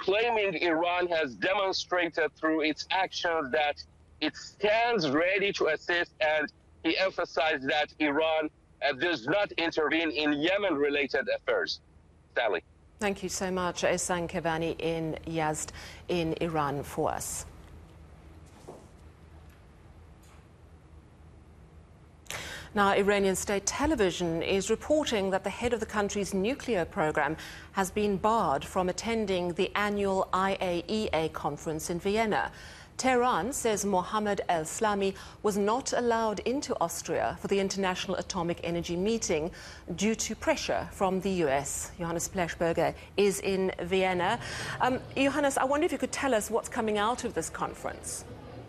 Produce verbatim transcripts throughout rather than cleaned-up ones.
claiming Iran has demonstrated through its actions that it stands ready to assist, and he emphasized that Iran uh, does not intervene in Yemen-related affairs. Sally. Thank you so much, Ehsan Kevani in Yazd in Iran for us. Now, Iranian state television is reporting that the head of the country's nuclear program has been barred from attending the annual I A E A conference in Vienna. Tehran says Mohammad al-Islami was not allowed into Austria for the International Atomic Energy meeting due to pressure from the U S. Johannes Pleshberger is in Vienna. Um, Johannes, I wonder if you could tell us what's coming out of this conference.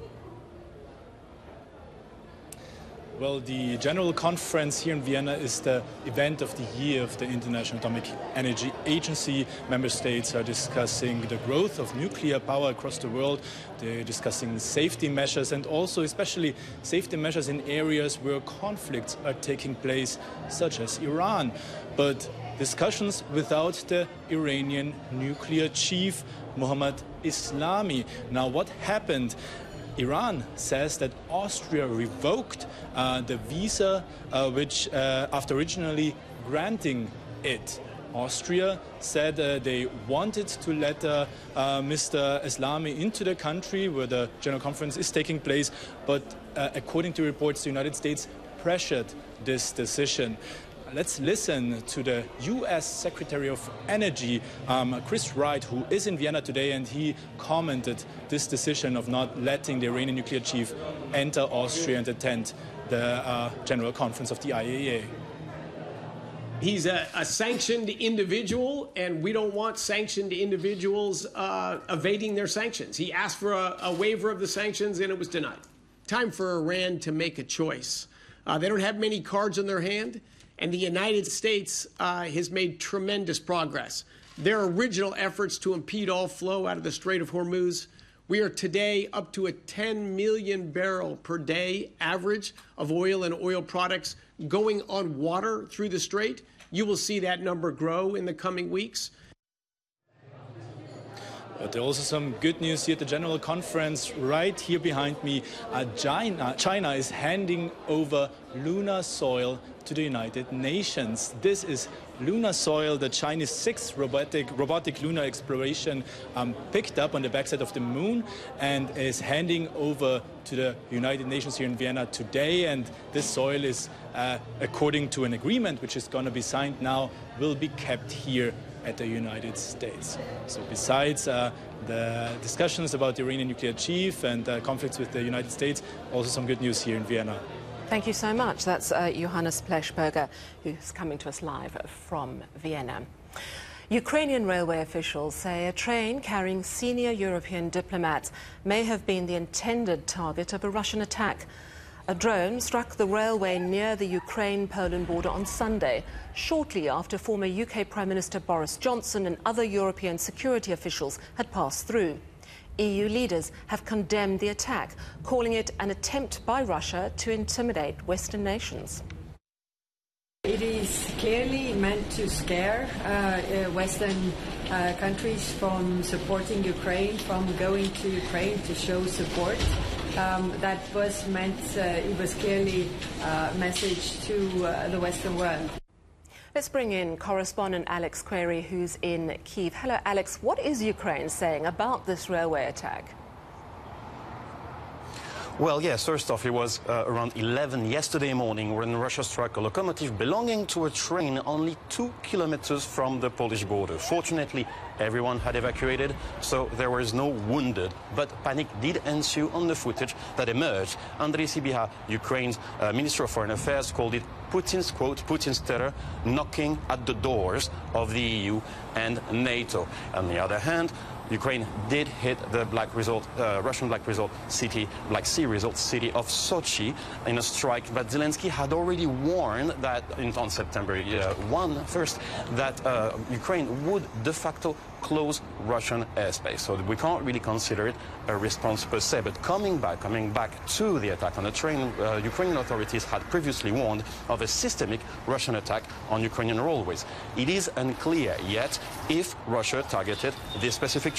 Well, the General Conference here in Vienna is the event of the year of the International Atomic Energy Agency. Member states are discussing the growth of nuclear power across the world. They're discussing safety measures and also especially safety measures in areas where conflicts are taking place, such as Iran. But discussions without the Iranian nuclear chief, Mohammad Islami. Now, what happened? Iran says that Austria revoked uh, the visa, uh, which uh, after originally granting it. Austria said uh, they wanted to let uh, uh, Mister Islami into the country where the General Conference is taking place, but uh, according to reports, the United States pressured this decision. Let's listen to the U S Secretary of Energy, um, Chris Wright, who is in Vienna today, and he commented this decision of not letting the Iranian nuclear chief enter Austria and attend the uh, General Conference of the I A E A. He's a, a sanctioned individual, and we don't want sanctioned individuals uh, evading their sanctions. He asked for a, a waiver of the sanctions, and it was denied. Time for Iran to make a choice. Uh, they don't have many cards in their hand. And the United States uh, has made tremendous progress. Their original efforts to impede all flow out of the Strait of Hormuz, we are today up to a ten million barrel per day average of oil and oil products going on water through the strait. You will see that number grow in the coming weeks. But there's also some good news here at the General Conference. Right here behind me, uh, China, China is handing over lunar soil to the United Nations. This is lunar soil the Chinese sixth robotic, robotic lunar exploration um, picked up on the backside of the moon and is handing over to the United Nations here in Vienna today. And this soil is, uh, according to an agreement which is going to be signed now, will be kept here at the United States. So besides uh, the discussions about the Iranian nuclear chief and uh, conflicts with the United States, also some good news here in Vienna. Thank you so much. That's uh, Johannes Pleshberger, who's coming to us live from Vienna. Ukrainian railway officials say a train carrying senior European diplomats may have been the intended target of a Russian attack. A drone struck the railway near the Ukraine-Poland border on Sunday, shortly after former U K Prime Minister Boris Johnson and other European security officials had passed through. E U leaders have condemned the attack, calling it an attempt by Russia to intimidate Western nations. It is clearly meant to scare uh, uh, Western uh, countries from supporting Ukraine, from going to Ukraine to show support. Um, that was meant, uh, it was clearly a message to uh, the Western world. Let's bring in correspondent Alex Query, who's in Kyiv. Hello, Alex. What is Ukraine saying about this railway attack? Well, yes, first off, it was uh, around eleven yesterday morning when Russia struck a locomotive belonging to a train only two kilometers from the Polish border. Fortunately, everyone had evacuated, so there was no wounded. But panic did ensue on the footage that emerged. Andriy Sybiha, Ukraine's uh, Minister of Foreign Affairs, called it Putin's, quote, Putin's terror knocking at the doors of the E U and NATO. On the other hand, Ukraine did hit the black resort, uh, Russian black resort city, Black Sea resort city of Sochi in a strike. But Zelensky had already warned that in, on September first that uh, Ukraine would de facto close Russian airspace. So we can't really consider it a response per se. But coming back, coming back to the attack on the train, uh, Ukrainian authorities had previously warned of a systemic Russian attack on Ukrainian railways. It is unclear yet if Russia targeted this specific